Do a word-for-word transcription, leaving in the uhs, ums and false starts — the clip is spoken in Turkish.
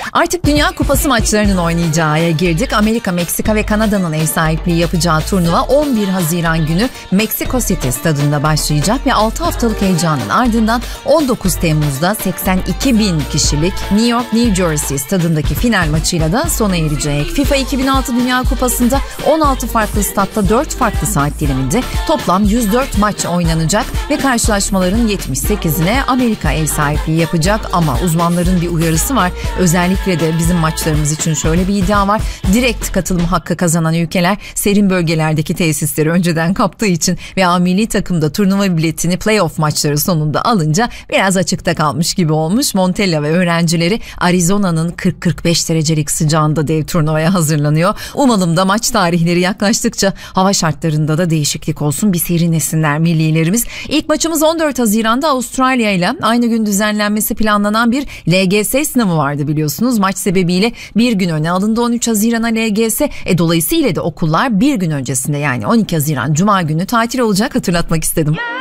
Artık Dünya Kupası maçlarının oynayacağı aya girdik. Amerika, Meksika ve Kanada'nın ev sahipliği yapacağı turnuva on bir Haziran günü Meksiko City stadında başlayacak ve altı haftalık heyecanın ardından on dokuz Temmuz'da seksen iki bin kişilik New York, New Jersey stadındaki final maçıyla da sona erecek. FIFA iki bin altı Dünya Kupası'nda on altı farklı statta dört farklı saat diliminde toplam yüz dört maç oynanacak ve karşılaşmaların yetmiş sekizine Amerika ev sahipliği yapacak ama uzmanların bir uyarısı var. Özellikle de bizim maçlarımız için şöyle bir iddia var. Direkt katılım hakkı kazanan ülkeler serin bölgelerdeki tesisleri önceden kaptığı için veya milli takımda turnuva biletini playoff maçları sonunda alınca biraz açıkta kalmış gibi olmuş. Montella ve öğrencileri Arizona'nın kırk kırk beş derecelik sıcağında dev turnuvaya hazırlanıyor. Umalım da maç tarihleri yaklaştıkça hava şartlarında da değişiklik olsun, bir serinlesinler millilerimiz. İlk maçımız on dört Haziran'da Avustralya ile aynı gün düzenlenmesi planlanan bir L G S sınavı vardı biliyorsunuz. Maç sebebiyle bir gün öne alındı on üç Haziran'a L G S. E, dolayısıyla da okullar bir gün öncesinde yani on iki Haziran Cuma günü tatil olacak, hatırlatmak istedim.